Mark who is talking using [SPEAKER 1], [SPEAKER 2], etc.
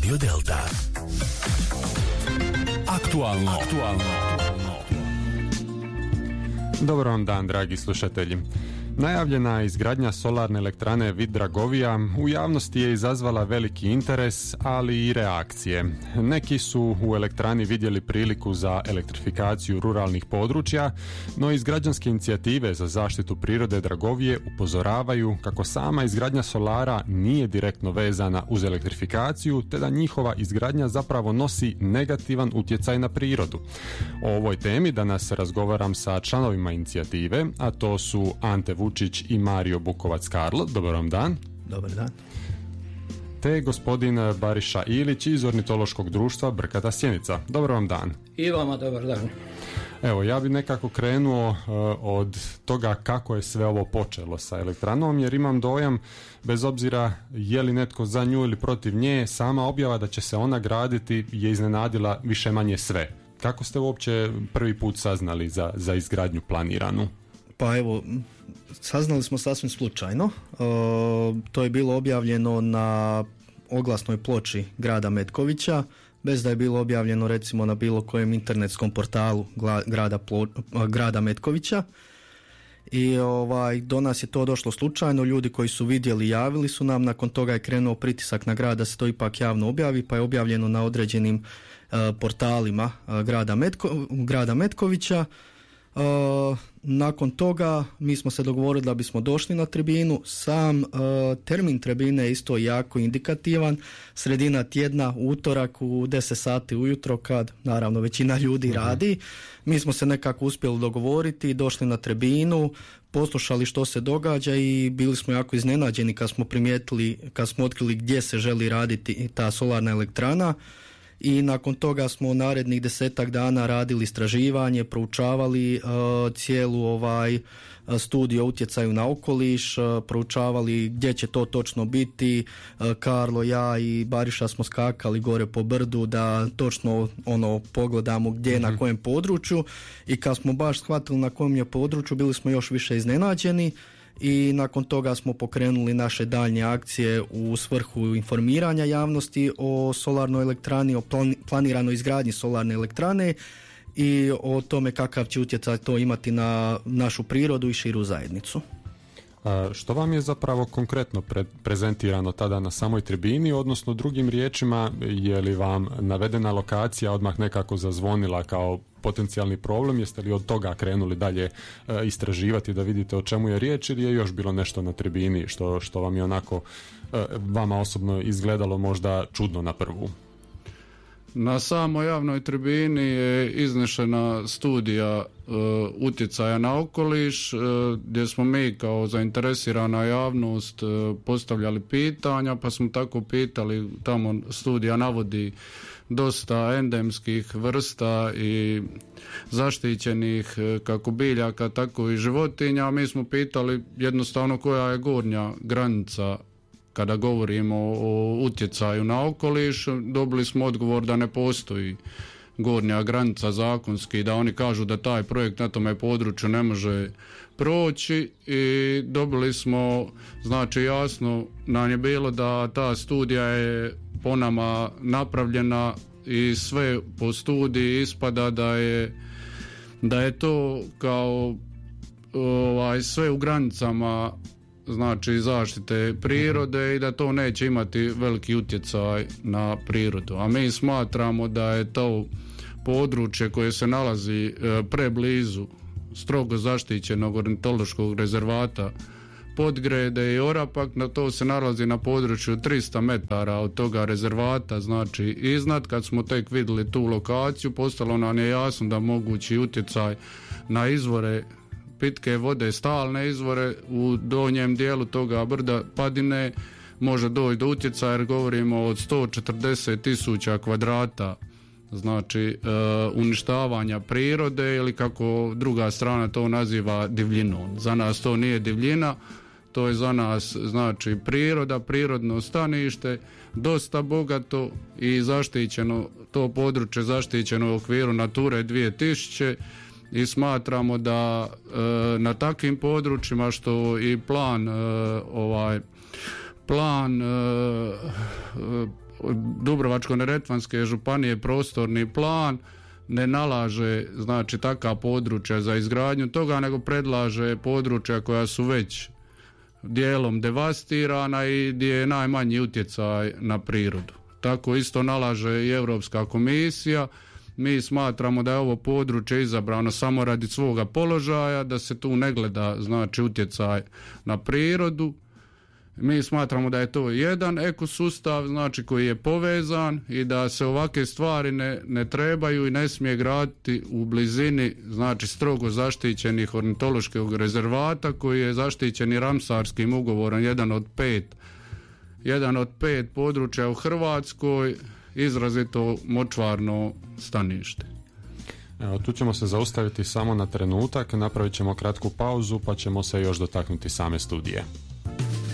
[SPEAKER 1] Radio Delta. Aktualno.
[SPEAKER 2] Dobar vam dan, dragi slušatelji. Najavljena izgradnja solarne elektrane Vid Dragovija u javnosti je izazvala veliki interes, ali i reakcije. Neki su u elektrani vidjeli priliku za elektrifikaciju ruralnih područja, no iz građanske inicijative za zaštitu prirode Dragovije upozoravaju kako sama izgradnja solara nije direktno vezana uz elektrifikaciju, te da njihova izgradnja zapravo nosi negativan utjecaj na prirodu. O ovoj temi danas razgovaram sa članovima inicijative, a to su Ante Vučić i Mario Bukovac-Karlo. Dobar vam dan.
[SPEAKER 3] Dobar dan.
[SPEAKER 2] Te gospodin Bariša Ilić iz Ornitološkog društva Brkata Sjenica. Dobar vam dan.
[SPEAKER 4] I vama dobar dan.
[SPEAKER 2] Evo, ja bi nekako krenuo od toga kako je sve ovo počelo sa elektranom, jer imam dojam, bez obzira je li netko za nju ili protiv nje, sama objava da će se ona graditi je iznenadila više manje sve. Kako ste uopće prvi put saznali za izgradnju planiranu?
[SPEAKER 3] Pa evo, saznali smo sasvim slučajno. To je bilo objavljeno na oglasnoj ploči grada Metkovića, bez da je bilo objavljeno recimo na bilo kojem internetskom portalu grada Metkovića. I do nas je to došlo slučajno, ljudi koji su vidjeli javili su nam, nakon toga je krenuo pritisak na grad da se to ipak javno objavi, pa je objavljeno na određenim portalima grada Metkovića. Nakon toga mi smo se dogovorili da bismo došli na tribinu. Sam termin tribine je isto jako indikativan, sredina tjedna, utorak u 10 sati ujutro, kad naravno većina ljudi radi. Mi smo se nekako uspjeli dogovoriti, došli na tribinu, poslušali što se događa i bili smo jako iznenađeni kad smo primijetili, kad smo otkrili gdje se želi raditi ta solarna elektrana. I nakon toga smo narednih 10 dana radili istraživanje, proučavali cijelu studiju o utjecaju na okoliš, proučavali gdje će to točno biti. Karlo, ja i Bariša smo skakali gore po brdu da točno pogledamo gdje, na kojem području, i kad smo baš shvatili na kojem je području, bili smo još više iznenađeni. I nakon toga smo pokrenuli naše daljnje akcije u svrhu informiranja javnosti o solarnoj elektrani, o planiranoj izgradnji solarne elektrane i o tome kakav će utjecaj to imati na našu prirodu i širu zajednicu.
[SPEAKER 2] Što vam je zapravo konkretno prezentirano tada na samoj tribini, odnosno drugim riječima, je li vam navedena lokacija odmah nekako zazvonila kao potencijalni problem, jeste li od toga krenuli dalje istraživati da vidite o čemu je riječ, ili je još bilo nešto na tribini što vam je onako vama osobno izgledalo možda čudno na prvu?
[SPEAKER 5] Na samoj javnoj tribini je iznešena studija utjecaja na okoliš, gdje smo mi kao zainteresirana javnost postavljali pitanja, pa smo tako pitali, tamo studija navodi dosta endemskih vrsta i zaštićenih kako biljaka, tako i životinja. Mi smo pitali jednostavno koja je gornja granica kada govorimo o utjecaju na okoliš. Dobili smo odgovor da ne postoji gornja granica zakonski, da oni kažu da taj projekt na tome području ne može proći, i dobili smo, znači jasno nam je bilo da ta studija je po nama napravljena i sve po studiji ispada da je to kao sve u granicama, znači zaštite prirode, i da to neće imati veliki utjecaj na prirodu. A mi smatramo da je to područje koje se nalazi preblizu strogo zaštićenog ornitološkog rezervata Podgrede i Orapak, na to se nalazi na području 300 metara od toga rezervata, znači iznad. Kad smo tek vidjeli tu lokaciju, postalo nam je jasno da mogući utjecaj na izvore pitke vode, stalne izvore u donjem dijelu toga brda padine može doći do utjecaja, jer govorimo od 140.000 kvadrata, znači uništavanja prirode, ili kako druga strana to naziva divljinom. Za nas to nije divljina, to je za nas znači priroda, prirodno stanište, dosta bogato i zaštićeno, to područje zaštićeno u okviru Nature 2000, i smatramo da na takvim područjima, što i plan Dubrovačko-neretvanske županije prostorni plan ne nalaže znači taka područja za izgradnju toga, nego predlaže područja koja su već dijelom devastirana i gdje je najmanji utjecaj na prirodu. Tako isto nalaže i Europska komisija. Mi smatramo da je ovo područje izabrano samo radi svoga položaja, da se tu ne gleda znači utjecaj na prirodu. Mi smatramo da je to jedan ekosustav znači koji je povezan i da se ovakve stvari ne trebaju i ne smije graditi u blizini znači strogo zaštićenih ornitološkog rezervata koji je zaštićen i Ramsarskim ugovorom, jedan od pet područja u Hrvatskoj, izrazito močvarno stanište.
[SPEAKER 2] Evo, tu ćemo se zaustaviti samo na trenutak, napravit ćemo kratku pauzu pa ćemo se još dotaknuti same studije.